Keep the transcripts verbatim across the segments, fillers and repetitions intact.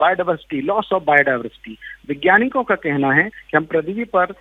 Biodiversity, loss of biodiversity. वैज्ञानिकों का कहना है कि हम पृथ्वी पर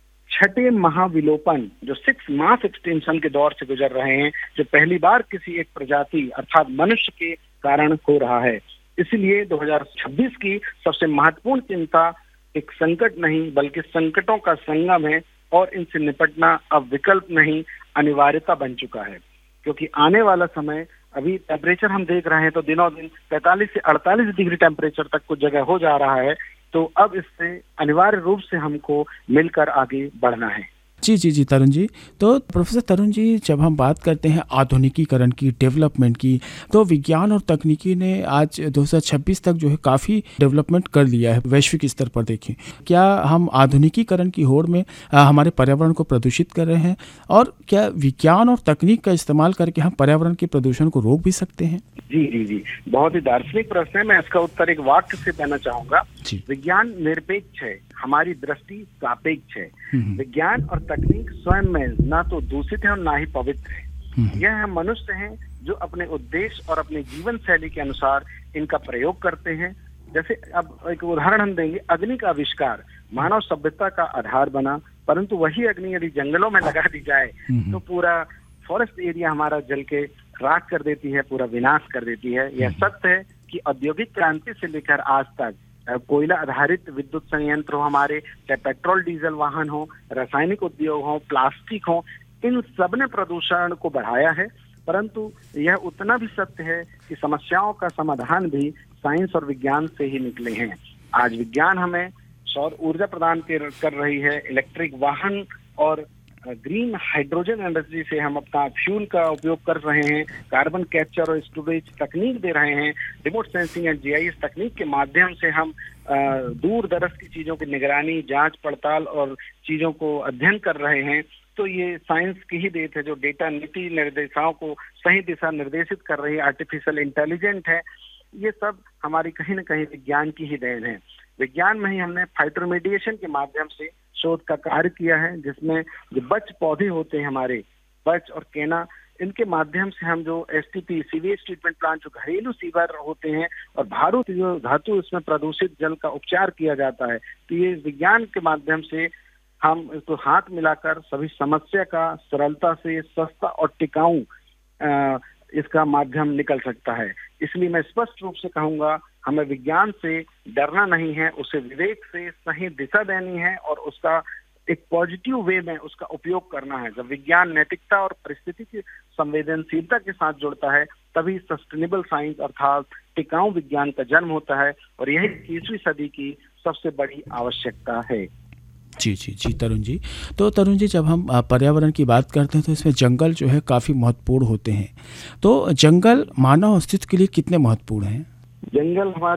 छठे महाविलोपन जो सिक्स मास एक्सटिंक्शन के दौर से गुजर रहे हैं, जो पहली बार किसी एक प्रजाति अर्थात मनुष्य के कारण हो रहा है। इसलिए दो हज़ार छब्बीस की सबसे महत्वपूर्ण चिंता एक संकट नहीं बल्कि संकटों का संगम है, और इनसे निपटना अब विकल्प नहीं अनिवार्यता बन चुका है। क्योंकि आने वाला समय, अभी टेम्परेचर हम देख रहे हैं तो दिनों दिन पैंतालीस से अड़तालीस डिग्री टेम्परेचर तक कुछ जगह हो जा रहा है। तो अब इससे अनिवार्य रूप से हमको मिलकर आगे बढ़ना है। जी जी जी तरुण जी, तो प्रोफेसर तरुण जी, जब हम बात करते हैं आधुनिकीकरण की, डेवलपमेंट की, तो विज्ञान और तकनीकी ने आज दो हज़ार छब्बीस तक जो है काफ़ी डेवलपमेंट कर लिया है वैश्विक स्तर पर। देखें, क्या हम आधुनिकीकरण की होड़ में आ, हमारे पर्यावरण को प्रदूषित कर रहे हैं, और क्या विज्ञान और तकनीक का इस्तेमाल करके हम पर्यावरण के प्रदूषण को रोक भी सकते हैं? जी जी जी बहुत ही दार्शनिक प्रश्न है। मैं इसका उत्तर एक वाक्य से देना चाहूंगा। विज्ञान निरपेक्ष है, हमारी दृष्टि सापेक्ष है। विज्ञान और तकनीक स्वयं में ना तो दूषित है और ना ही पवित्र है। यह हम मनुष्य हैं जो अपने उद्देश्य और अपने जीवन शैली के अनुसार इनका प्रयोग करते हैं। जैसे अब एक उदाहरण हम देंगे, अग्नि का आविष्कार मानव सभ्यता का आधार बना, परंतु वही अग्नि यदि जंगलों में लगा दी जाए तो पूरा फॉरेस्ट एरिया हमारा जल के राख कर देती है, पूरा विनाश कर देती है। यह सत्य है कि औद्योगिक क्रांति से लेकर आज तक कोयला आधारित विद्युत संयंत्र हो हमारे, चाहे पेट्रोल डीजल वाहन हो, रासायनिक उद्योग हो, प्लास्टिक हो, इन सब ने प्रदूषण को बढ़ाया है। परंतु यह उतना भी सत्य है कि समस्याओं का समाधान भी साइंस और विज्ञान से ही निकले हैं। आज विज्ञान हमें सौर ऊर्जा प्रदान कर रही है, इलेक्ट्रिक वाहन और ग्रीन हाइड्रोजन एनर्जी से हम अपना फ्यूल का उपयोग कर रहे हैं, कार्बन कैप्चर और स्टोरेज तकनीक दे रहे हैं, रिमोट सेंसिंग एंड जीआईएस तकनीक के माध्यम से हम दूर दराज की चीजों की निगरानी, जांच पड़ताल और चीजों को अध्ययन कर रहे हैं। तो ये साइंस की ही देन है जो डेटा नीति निर्देशाओं को सही दिशा निर्देशित कर रही है, आर्टिफिशियल इंटेलिजेंट है। ये सब हमारी कहीं ना कहीं विज्ञान की ही देन है। विज्ञान में ही हमने फाइटोमेडिएशन के माध्यम से शोध का कार्य किया है, जिसमें जो बच पौधे होते हैं हमारे, बच और केना, इनके माध्यम से हम जो एसटीपी सीवेज ट्रीटमेंट प्लांट जो घरेलू सीवर होते हैं और भारू जो धातु उसमें प्रदूषित जल का उपचार किया जाता है। तो ये विज्ञान के माध्यम से हम इसको हाथ मिलाकर सभी समस्या का सरलता से, सस्ता और टिकाऊ इसका माध्यम निकल सकता है। इसलिए मैं स्पष्ट रूप से कहूंगा, हमें विज्ञान से डरना नहीं है, उसे विवेक से सही दिशा देनी है और उसका एक पॉजिटिव वे में उसका उपयोग करना है। जब विज्ञान नैतिकता और परिस्थिति की संवेदनशीलता के साथ जुड़ता है, तभी सस्टेनेबल साइंस अर्थात टिकाऊ विज्ञान का जन्म होता है, और यही इक्कीसवीं सदी की सबसे बड़ी आवश्यकता है। जी जी जी तरुण जी, तो तरुण जी, जब हम पर्यावरण की बात करते हैं तो इसमें जंगल जो है काफ़ी महत्वपूर्ण होते हैं। तो जंगल मानव अस्तित्व के लिए कितने महत्वपूर्ण हैं? जंगल हमारे